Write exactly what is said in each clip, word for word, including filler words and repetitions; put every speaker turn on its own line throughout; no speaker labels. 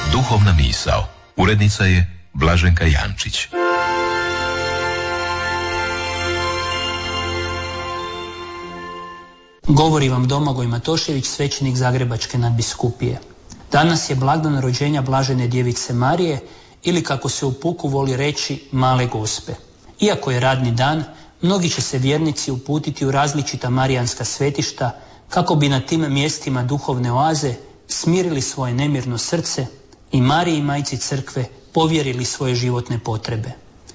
Duhovna misao. Urednica je Blaženka Jančić.
Govori vam Domagoj Matošević, svećenik Zagrebačke nadbiskupije. Danas je blagdan rođenja Blažene djevice Marije, ili kako se u puku voli reći, Male Gospe. Iako je radni dan, mnogi će se vjernici uputiti u različita marijanska svetišta kako bi na tim mjestima duhovne oaze smirili svoje nemirno srce i Mariji majci crkve povjerili svoje životne potrebe.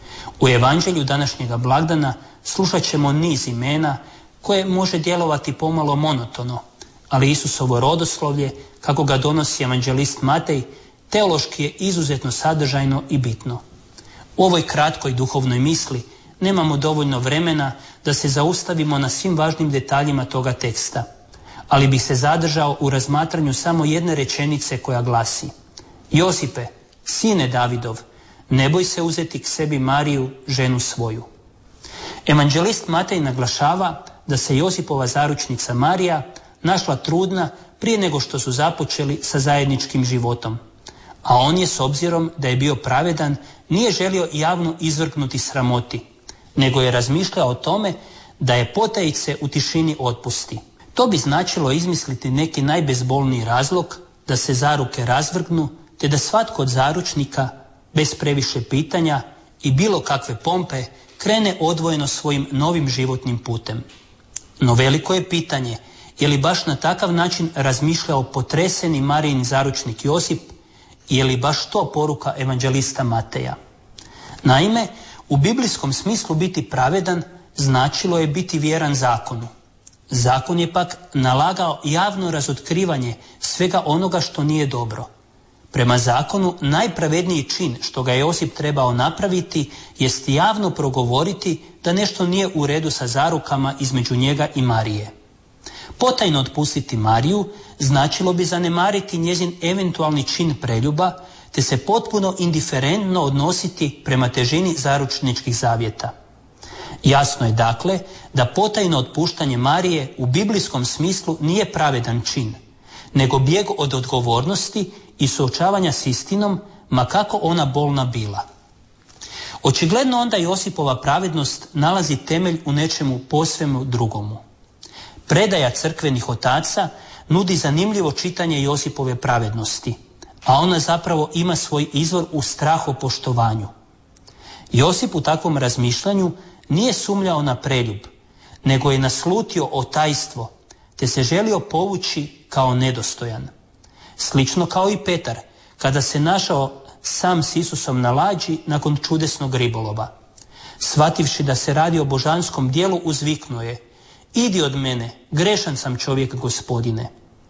U evanđelju današnjega blagdana slušat ćemo niz imena koje može djelovati pomalo monotono, ali Isusovo rodoslovlje, kako ga donosi evanđelist Matej, teološki je izuzetno sadržajno i bitno. U ovoj kratkoj duhovnoj misli nemamo dovoljno vremena da se zaustavimo na svim važnim detaljima toga teksta, ali bih se zadržao u razmatranju samo jedne rečenice koja glasi: Josipe, sine Davidov, ne boj se uzeti k sebi Mariju, ženu svoju. Evanđelist Matej naglašava da se Josipova zaručnica Marija našla trudna prije nego što su započeli sa zajedničkim životom, a on je, s obzirom da je bio pravedan, nije želio javno izvrgnuti sramoti, nego je razmišljao o tome da je potajice u tišini otpusti. To bi značilo izmisliti neki najbezbolniji razlog da se zaruke razvrgnu, te da svatko od zaručnika, bez previše pitanja i bilo kakve pompe, krene odvojeno svojim novim životnim putem. No veliko je pitanje, je li baš na takav način razmišljao potreseni Marijin zaručnik Josip i je li baš to poruka evanđelista Mateja? Naime, u biblijskom smislu biti pravedan značilo je biti vjeran zakonu. Zakon je pak nalagao javno razotkrivanje svega onoga što nije dobro. Prema zakonu najpravedniji čin što ga je Josip trebao napraviti jest javno progovoriti da nešto nije u redu sa zarukama između njega i Marije. Potajno otpustiti Mariju značilo bi zanemariti njezin eventualni čin preljuba, te se potpuno indiferentno odnositi prema težini zaručničkih zavjeta. Jasno je dakle da potajno otpuštanje Marije u biblijskom smislu nije pravedan čin, nego bijeg od odgovornosti i suočavanja s istinom, ma kako ona bolna bila. Očigledno onda Josipova pravednost nalazi temelj u nečemu posvemu drugomu. Predaja crkvenih otaca nudi zanimljivo čitanje Josipove pravednosti, a ona zapravo ima svoj izvor u strahopoštovanju. Josip u takvom razmišljanju nije sumnjao na preljub, nego je naslutio otajstvo, te se želio povući kao nedostojan. Slično kao i Petar, kada se našao sam s Isusom na lađi nakon čudesnog ribolova. Shvativši da se radi o božanskom dijelu, uzviknuo je: Idi od mene, grešan sam čovjek, Gospodine.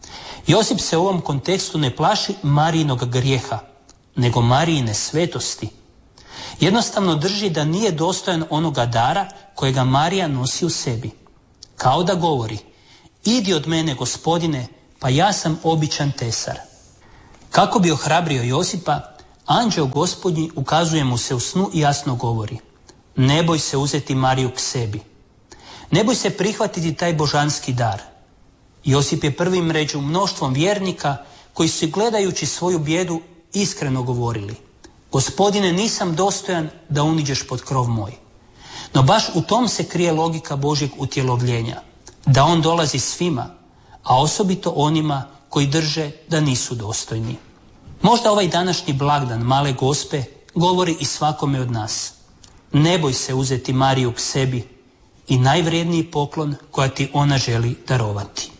Josip se u ovom kontekstu ne plaši Marijinog grijeha, nego Marijine svetosti. Jednostavno drži da nije dostojan onoga dara kojega Marija nosi u sebi. Kao da govori: Idi od mene, Gospodine, pa ja sam običan tesar. Kako bi ohrabrio Josipa, anđeo Gospodnji ukazuje mu se u snu i jasno govori: Ne boj se uzeti Mariju k sebi. Ne boj se prihvatiti taj božanski dar. Josip je prvim među mnoštvom vjernika koji su, gledajući svoju bijedu, iskreno govorili: Gospodine, nisam dostojan da uniđeš pod krov moj. No baš u tom se krije logika Božjeg utjelovljenja, da on dolazi svima, a osobito onima koji drže da nisu dostojni. Možda ovaj današnji blagdan Male Gospe govori i svakome od nas. Ne boj se uzeti Mariju k sebi i najvrijedniji poklon koja ti ona želi darovati.